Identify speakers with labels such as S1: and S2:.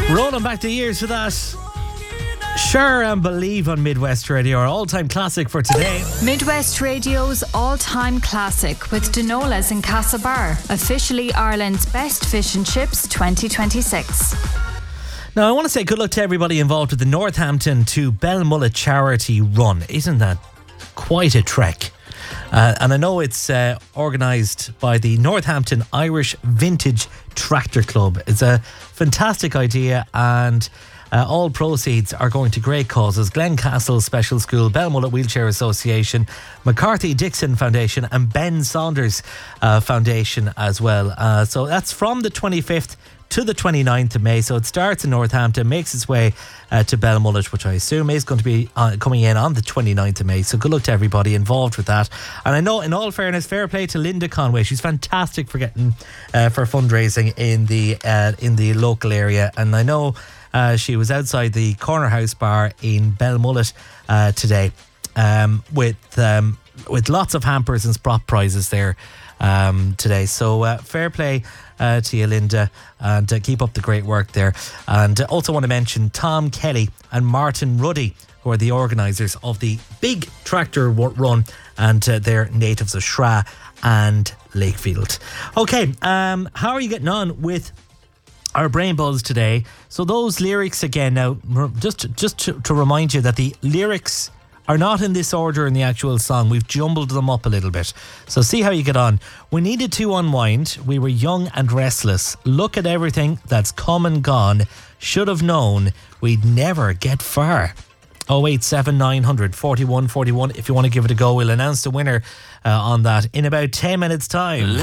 S1: Rolling back the years for that. Sure and Believe on Midwest Radio, our all-time classic for today.
S2: Midwest Radio's all-time classic with Denolas in Castlebar, officially Ireland's best fish and chips 2026.
S1: Now, I want to say good luck to everybody involved with the Northampton to Belmullet charity run. Isn't that quite a trek? And I know it's organised by the Northampton Irish Vintage Tractor Club. It's a fantastic idea, and all proceeds are going to great causes. Glencastle Special School, Belmullet Wheelchair Association, McCarthy Dixon Foundation and Ben Saunders Foundation as well. So that's from the 25th to the 29th of May. So it starts in Northampton, makes its way to Belmullet, which I assume is going to be coming in on the 29th of May. So good luck to everybody involved with that. And I know, in all fairness, fair play to Linda Conway. She's fantastic for getting for fundraising in the local area. And I know she was outside the Corner House Bar in Belmullet today with lots of hampers and prop prizes there today. So fair play to you, Linda, and keep up the great work there. And also want to mention Tom Kelly and Martin Ruddy, who are the organisers of the big tractor run, and they're natives of Shra and Lakefield. Okay, how are you getting on with our Brain Buzz today? So those lyrics again, now just to remind you that the lyrics are not in this order in the actual song. We've jumbled them up a little bit. So see how you get on. We needed to unwind. We were young and restless. Look at everything that's come and gone. Should have known we'd never get far. 087 900 41 41. If you want to give it a go, we'll announce the winner on that in about 10 minutes time.